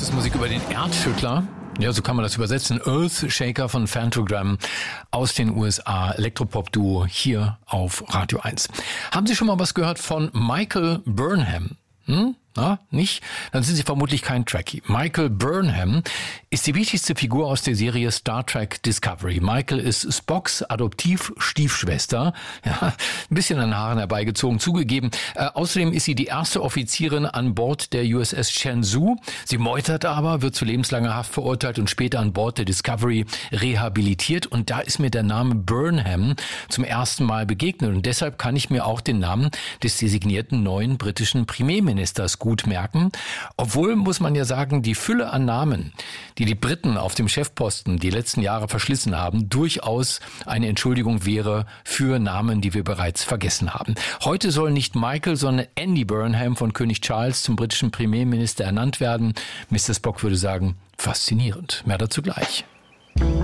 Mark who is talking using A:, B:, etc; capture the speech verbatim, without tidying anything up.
A: ist Musik über den Erdschüttler. Ja, so kann man das übersetzen. Earthshaker von Phantogram aus den U S A. Elektropop-Duo hier auf Radio eins. Haben Sie schon mal was gehört von Michael Burnham? Hm? Na, nicht? Dann sind Sie vermutlich kein Trekkie. Michael Burnham ist die wichtigste Figur aus der Serie Star Trek Discovery. Michael ist Spocks Adoptiv-Stiefschwester. Ja, ein bisschen an den Haaren herbeigezogen, zugegeben. Äh, außerdem ist sie die erste Offizierin an Bord der U S S Shenzhou. Sie meutert aber, wird zu lebenslanger Haft verurteilt und später an Bord der Discovery rehabilitiert. Und da ist mir der Name Burnham zum ersten Mal begegnet. Und deshalb kann ich mir auch den Namen des designierten neuen britischen Premierministers gut merken. Obwohl, muss man ja sagen, die Fülle an Namen, die die Briten auf dem Chefposten die letzten Jahre verschlissen haben, durchaus eine Entschuldigung wäre für Namen, die wir bereits vergessen haben. Heute soll nicht Michael, sondern Andy Burnham von König Charles zum britischen Premierminister ernannt werden. Mister Spock würde sagen, faszinierend. Mehr dazu gleich.